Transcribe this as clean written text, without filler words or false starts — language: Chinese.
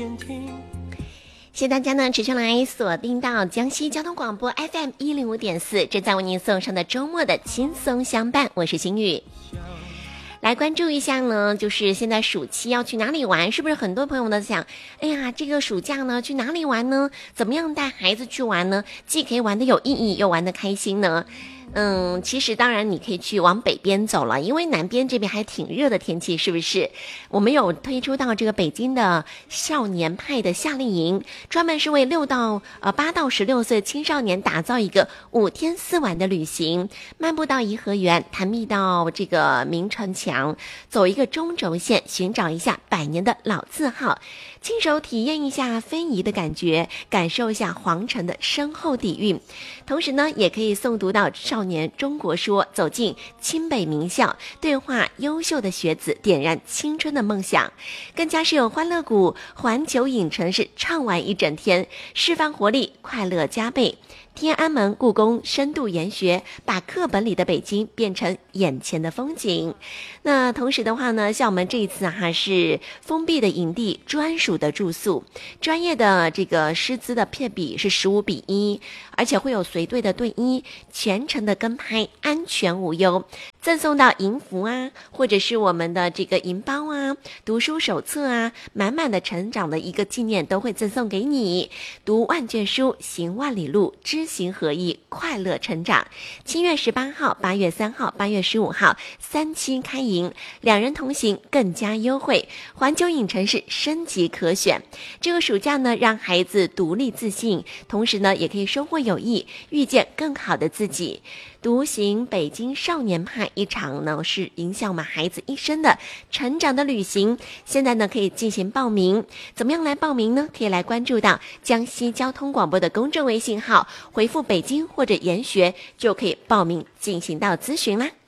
谢谢大家呢持续来锁定到江西交通广播 FM105.4，正在为您送上的周末的轻松相伴，我是心雨。来关注一下呢，就是现在暑期要去哪里玩，是不是很多朋友呢想，哎呀，这个暑假呢去哪里玩呢？怎么样带孩子去玩呢？既可以玩得有意义，又玩得开心呢？其实当然你可以去往北边走了，因为南边这边还挺热的天气，是不是？我们有推出到这个北京的少年派的夏令营，专门是为8到16岁青少年打造一个5天4晚的旅行，漫步到颐和园，探秘到这个明城墙，走一个中轴线，寻找一下100年的老字号，亲手体验一下非遗的感觉，感受一下皇城的深厚底蕴。同时呢，也可以诵读到少年中国说，走进清北名校，对话优秀的学子，点燃青春的梦想。更加是有欢乐谷、环球影城是畅玩一整天，释放活力，快乐加倍。天安门、故宫深度研学，把课本里的北京变成眼前的风景。那同时的话呢，像我们这一次是封闭的营地，专属的住宿，专业的这个师资的配比是15:1，而且会有随队的队医，全程的跟拍，安全无忧。赠送到营服或者是我们的这个营包读书手册满满的成长的一个纪念都会赠送给你。读万卷书，行万里路，知行合一，快乐成长。7月18号、8月3号、8月15号3期开营，2人同行更加优惠。环球影城是升级可选。这个暑假呢，让孩子独立自信，同时呢，也可以收获友谊，遇见更好的自己。独行北京少年派一场呢，是影响我们孩子一生的成长的旅行。现在呢，可以进行报名。怎么样来报名呢？可以来关注到江西交通广播的公众微信号，回复北京或者研学就可以报名进行到咨询啦。